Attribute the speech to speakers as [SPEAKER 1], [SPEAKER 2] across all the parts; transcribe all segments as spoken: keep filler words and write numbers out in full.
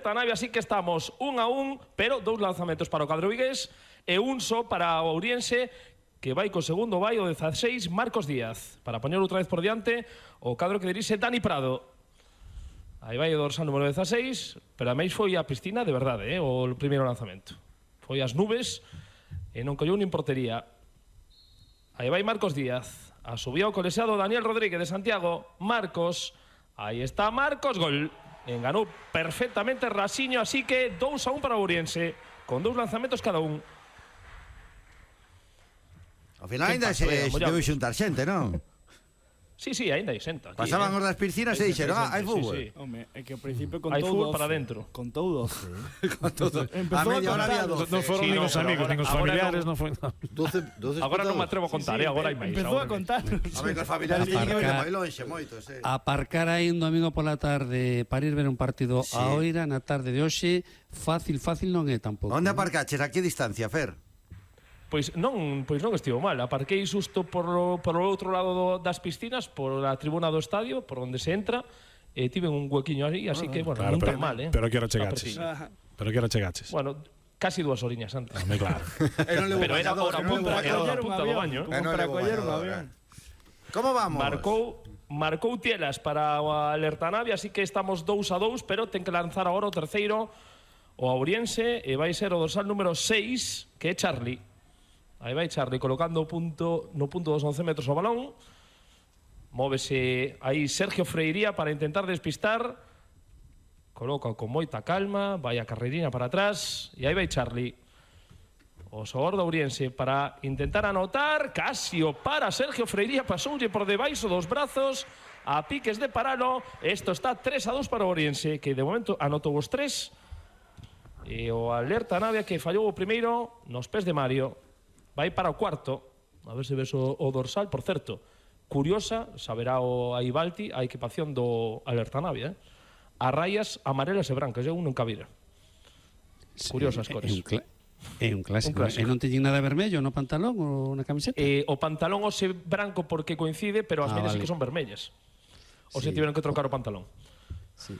[SPEAKER 1] Alerta Navia, así que estamos un a un, pero dous lanzamentos para o cadro vigués e un só para o Ouriense, que vai co segundo vai o dieciséis, Marcos Díaz, para poñer outra vez por diante o cadro que dirixe Dani Prado. Aí vai o dorsal número dieciséis, pero a máis foi a piscina de verdade, eh, o primeiro lanzamento. Foi as nubes e non colleu nin portería. Aí vai Marcos Díaz, a subiu o colexiado Daniel Rodríguez de Santiago. Marcos, aí está Marcos, gol. Enganou perfectamente Rasiño, así que dous a un para o Ouriense, con dous lanzamentos cada un.
[SPEAKER 2] Ao final ainda se deu xuntar xente, non?
[SPEAKER 1] Sí, sí, ainda hai xente.
[SPEAKER 2] Pasaban os das piscinas e dixeron, ah, hai fútbol.
[SPEAKER 1] Sí, sí.
[SPEAKER 3] Home, é que ao principio contou
[SPEAKER 1] hai fútbol
[SPEAKER 3] doce.
[SPEAKER 1] para dentro.
[SPEAKER 3] Contou doce.
[SPEAKER 2] Contou doce.
[SPEAKER 3] A media hora había doce.
[SPEAKER 4] Non foron nin os amigos, nin os familiares, non foi.
[SPEAKER 1] Agora non me atrevo a contar, agora hai máis.
[SPEAKER 3] Empezou a contar.
[SPEAKER 2] A ver, os familiares tiñen que moi lonxe, moitos, eh.
[SPEAKER 5] Aparcar aí un domingo pola tarde para ir ver un partido a Oira na tarde de hoxe, fácil, fácil non é tampouco.
[SPEAKER 2] Onde aparcaches? A que distancia, Fer?
[SPEAKER 1] Pois non, pois non estivo mal. Aparquei xusto por o, por o outro lado do, das piscinas, por a tribuna do estadio, por onde se entra, e tive un huequiño aí, así que, bueno,
[SPEAKER 4] claro,
[SPEAKER 1] non tan
[SPEAKER 4] pero,
[SPEAKER 1] mal, eh.
[SPEAKER 4] Pero que hora chegaches? Pero que hora chegaches?
[SPEAKER 1] Bueno, casi dúas horiñas antes.
[SPEAKER 4] Home, claro.
[SPEAKER 1] Pero era hora punta, era hora punta do baño.
[SPEAKER 3] Como para coller un avión.
[SPEAKER 2] Como vamos?
[SPEAKER 1] Marcou, marcou Tielas para o Alerta Navia, así que estamos dous a dous, pero ten que lanzar agora o terceiro, o Ouriense, e vai ser o dorsal número seis, que é Charlie. Aí vai Charlie colocando o punto no punto dos once metros o balón. Móvese aí Sergio Freiría para intentar despistar. Coloca con moita calma, vai a carreiriña para atrás e aí vai Charlie. O xogador do Ouriense para intentar anotar, casi o para Sergio Freiría, pasoulle por debaixo dos brazos a piques de paralo. Isto está tres a dos para o Ouriense, que de momento anotou os tres. E o Alerta Navia que fallou o primeiro nos pés de Mario. Vai para o cuarto, a ver se ves o, o dorsal. Por certo, curiosa, saberá o a Ibalti, a equipación do Alerta Navia, eh? As rayas amarelas e brancas, eu nunca vira. Sí, curiosas cores.
[SPEAKER 5] É un, cl é un clásico,
[SPEAKER 1] un clásico.
[SPEAKER 5] E non teñen nada vermello no pantalón ou na camiseta?
[SPEAKER 1] Eh, o pantalón ose branco porque coincide, pero as
[SPEAKER 5] ah,
[SPEAKER 1] medias
[SPEAKER 5] vale.
[SPEAKER 1] sí que son vermellas. O
[SPEAKER 5] sí.
[SPEAKER 1] se tiveron que trocar o pantalón.
[SPEAKER 5] Sí.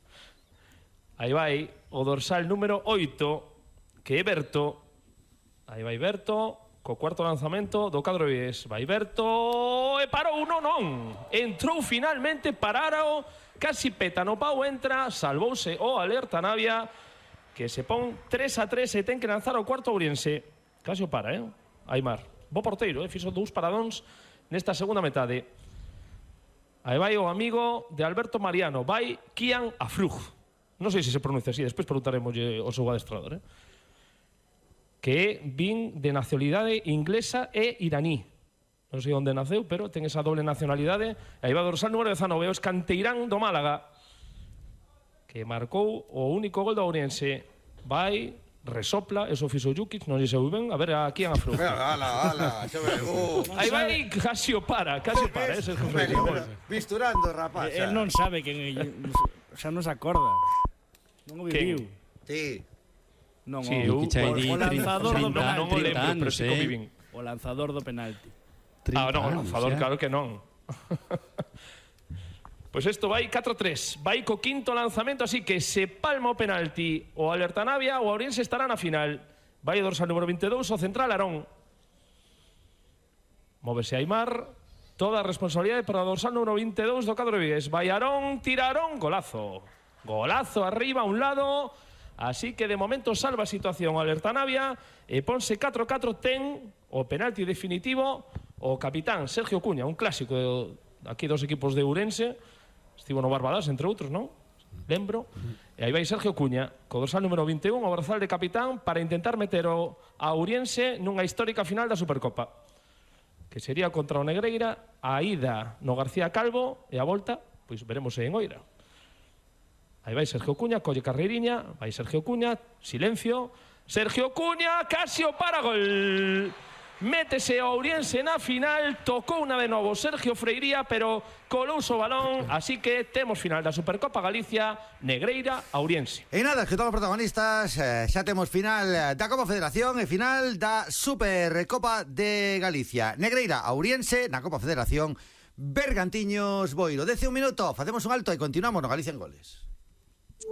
[SPEAKER 1] Aí vai o dorsal número oito, que é Berto. Aí vai Berto, co cuarto lanzamento do cadro vigués. Vai Berto, e parou, non, non. Entrou finalmente, pararo, casi peta no pau, entra, salvouse o Alerta Navia, que se pon tres a tres e ten que lanzar o cuarto Ouriense. Casi o para, eh? Aimar. Bo porteiro, eh? Fixo dous paradóns nesta segunda metade. Aí vai o amigo de Alberto Mariano, vai Kian Afruj. Non sei se se pronuncia así, despois preguntaremos ao seu adestrador, eh? Que é vin de nacionalidade inglesa e iraní. Non sei onde naceu, pero ten esa doble nacionalidade. E aí va dorsal número dezanove, o Escanteirán do Málaga, que marcou o único gol do Ouriense. Vai, resopla, eso fixo Jukic, non lle sei ben, a ver aquí en Afro.
[SPEAKER 2] Ala, ala,
[SPEAKER 1] aí vai, casi o para, casi o para, ese é
[SPEAKER 2] Misturando, rapaz.
[SPEAKER 3] El non sabe quen é, xa non se acorda. Non o viviu.
[SPEAKER 2] Ti.
[SPEAKER 3] Non,
[SPEAKER 1] sí,
[SPEAKER 3] o,
[SPEAKER 1] o,
[SPEAKER 3] o, o lanzador do penalti.
[SPEAKER 1] Non o lembro, pero sí que o vivín.
[SPEAKER 3] O lanzador do penalti.
[SPEAKER 1] Ah, non, o lanzador, claro que non. Pois isto vai catro a tres. Vai co quinto lanzamento, así que se palma o penalti o Alerta Navia, o Ouriense estará na final. Vai o dorsal número veintidós, o central Arón. Móvese Aimar. Toda a responsabilidade para o dorsal número veintidós do cadro vigués. Vai Arón, tira Arón, golazo. Golazo arriba a un lado. Así que de momento salva a situación Alerta Navia e ponse catro a catro, ten o penalti definitivo o capitán Sergio Cuña, un clásico aquí dos equipos de Ourense, estivo no Barbadas entre outros, non? Lembro. E aí vai Sergio Cuña co dorsal número vinte e un, o dorsal de capitán, para intentar meter o a Ourense nunha histórica final da Supercopa, que sería contra o Negreira, a ida no García Calvo e a volta, pois veremos en Oira. Aí vai Sergio Cuña, colle carreiriña, vai Sergio Cuña, silencio, Sergio Cuña, casi o para, gol. Métese o Ouriense na final, tocou unha de novo Sergio Freiría, pero colouso o balón, así que temos final da Supercopa Galicia, Negreira a Ouriense.
[SPEAKER 2] E nada, que todos os protagonistas, eh, xa temos final da Copa Federación e final da Supercopa de Galicia. Negreira a Ouriense na Copa Federación, Bergantiños Boiro. Dece un minuto, facemos un alto e continuamos no Galicia en Goles.